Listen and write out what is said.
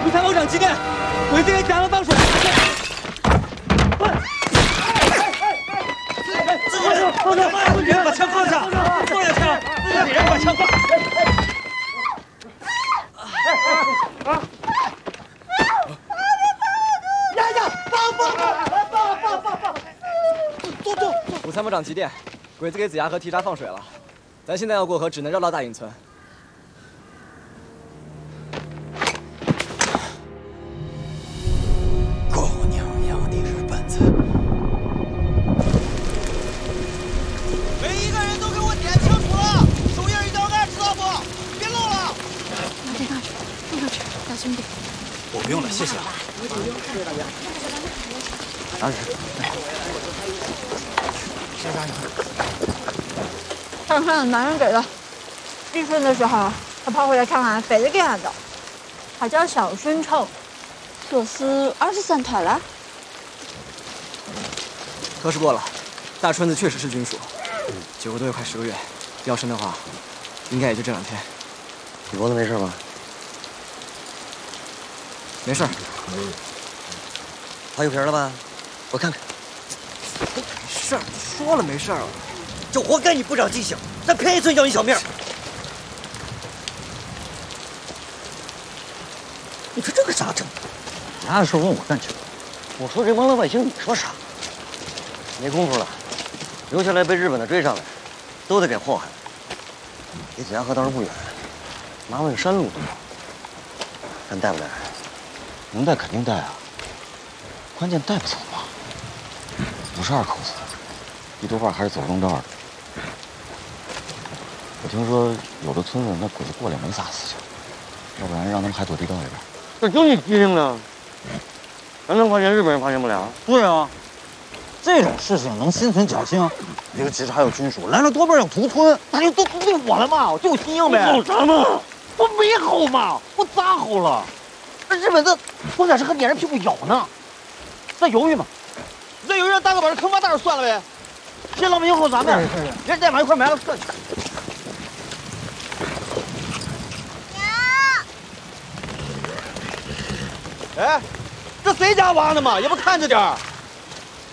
参谋长急电，鬼子给甲方放水。 自己人，别人把枪放下，放下枪，别人把枪放。 压下，放！坐！ 武参谋长急电，鬼子给子牙河堤闸放水了，咱现在要过河，只能绕到大营村。 兄弟， 我不用了，谢谢啊。拿着。 看看男人给的。立春的时候，他跑回来看看别的给他的，他叫小孙丑，可是23台了。 核实过了，大春子确实是军属，9个多月快10个月，要生的话，应该也就这2天。 你脖子没事吧？ 没事儿， 划油瓶了吧？我看看。 没事儿，说了没事儿了， 就活该你不长记性，咱偏一寸要你小命。你说这个咋整？ 啥事问我干什么？ 我说这帮老百姓，你说啥？没工夫了，留下来被日本的追上来，都得给祸害。离子牙河倒是不远，麻烦山路多，咱带不带？ 能带肯定带啊，关键带不走嘛。52口子，一多半还是走正道的。我听说有的村子那鬼子过来没啥事情，要不然让他们还躲地道里边。 这就你机灵呢，咱能发现日本人发现不了。 对啊，这种事情能心存侥幸？一个其实还有军属，来了多半要屠村，那就都我了嘛，我就心硬呗。 吼啥嘛？ 我没吼嘛，我咋吼了？ 日本这关键是还撵人屁股咬呢，再犹豫嘛？再犹豫让大哥把这坑挖大点算了呗。先老百姓吼咱们，人带马一块埋了，这。哎，这谁家挖的嘛？也不看着点儿。